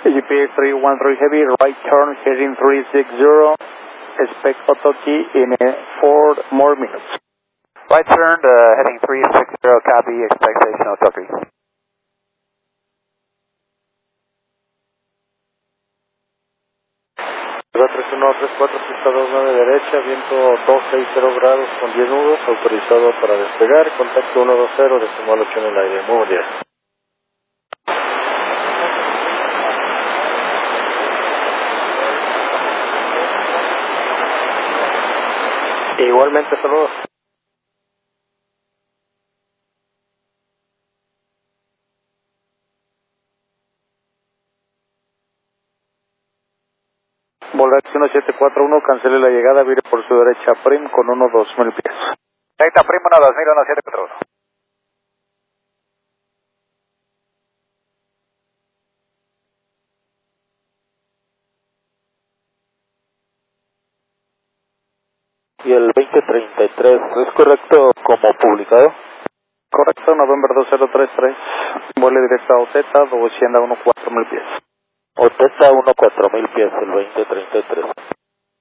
GPA 313 Heavy, right turn heading 360, expect Otoki in 4 more minutes. Right turn, heading 360, copy, expectation Otoki. Ciudad 3134, pista 29 derecha, viento 260 grados con 10 nudos, autorizado para despegar, contacto 120, decimal 8 en el aire. Muy buen día. Igualmente, saludos. Volax 1741, cancele la llegada, vire por su derecha Prim con 12000 pies. Delta Prim 12000, 1741. Y el 2033, ¿es correcto como publicado? Correcto, November 2033, vuele directo a Oteta, 214.000 pies. Oteta 14000 pies, el 2033.